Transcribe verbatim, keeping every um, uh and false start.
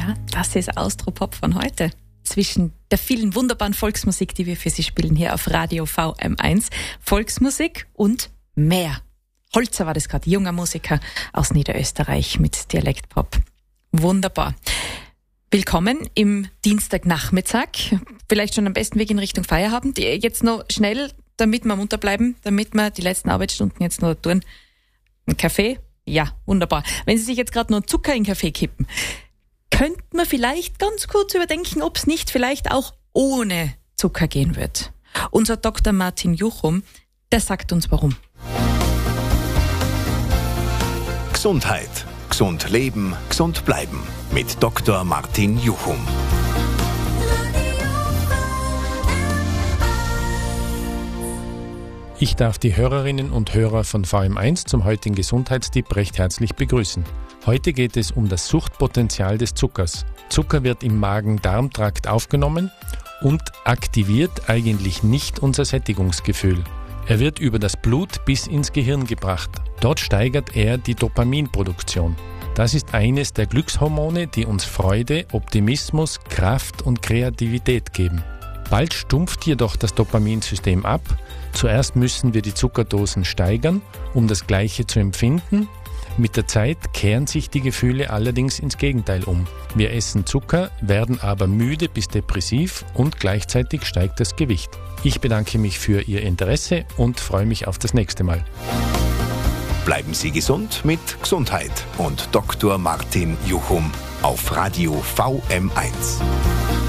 Ja, das ist Austropop von heute. Zwischen der vielen wunderbaren Volksmusik, die wir für Sie spielen hier auf Radio V M eins. Volksmusik und mehr. Holzer war das gerade, junger Musiker aus Niederösterreich mit Dialektpop. Wunderbar. Willkommen im Dienstagnachmittag. Vielleicht schon am besten Weg in Richtung Feierabend. Jetzt noch schnell, damit wir munter bleiben, damit wir die letzten Arbeitsstunden jetzt noch tun. Ein Kaffee? Ja, wunderbar. Wenn Sie sich jetzt gerade noch Zucker in den Kaffee kippen, könnte man vielleicht ganz kurz überdenken, ob es nicht vielleicht auch ohne Zucker gehen wird. Unser Doktor Martin Juchum, der sagt uns warum. Gesundheit. Gesund leben, gesund bleiben. Mit Doktor Martin Juchum. Ich darf die Hörerinnen und Hörer von V M eins zum heutigen Gesundheitstipp recht herzlich begrüßen. Heute geht es um das Suchtpotenzial des Zuckers. Zucker wird im Magen-Darm-Trakt aufgenommen und aktiviert eigentlich nicht unser Sättigungsgefühl. Er wird über das Blut bis ins Gehirn gebracht. Dort steigert er die Dopaminproduktion. Das ist eines der Glückshormone, die uns Freude, Optimismus, Kraft und Kreativität geben. Bald stumpft jedoch das Dopaminsystem ab. Zuerst müssen wir die Zuckerdosen steigern, um das Gleiche zu empfinden. Mit der Zeit kehren sich die Gefühle allerdings ins Gegenteil um. Wir essen Zucker, werden aber müde bis depressiv und gleichzeitig steigt das Gewicht. Ich bedanke mich für Ihr Interesse und freue mich auf das nächste Mal. Bleiben Sie gesund mit Gesundheit und Doktor Martin Juchum auf Radio V M eins.